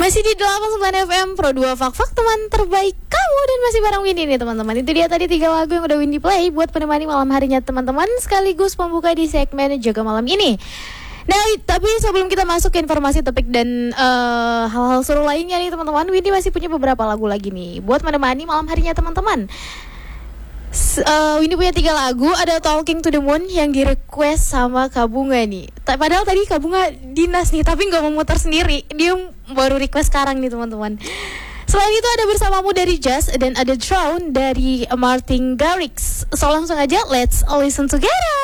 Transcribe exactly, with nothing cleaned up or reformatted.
Masih di delapan puluh sembilan F M Pro dua Fak Fak, teman terbaik kamu. Dan masih bareng Windy nih teman-teman. Itu dia tadi tiga lagu yang udah Windy play buat menemani malam harinya teman-teman, sekaligus pembuka di segmen Jaga Malam ini. Nah, tapi sebelum kita masuk ke informasi topik dan uh, hal-hal seru lainnya nih teman-teman, Windy masih punya beberapa lagu lagi nih buat menemani malam harinya teman-teman. Uh, Windy punya tiga lagu. Ada Talking to the Moon yang di-request sama Kak Bunga nih. Padahal tadi Kak Bunga dinas nih, tapi gak mau muter sendiri. Dia baru request sekarang nih teman-teman. Selain itu ada Bersamamu dari Jazz, dan ada Drown dari Martin Garrix. So langsung aja, let's listen together.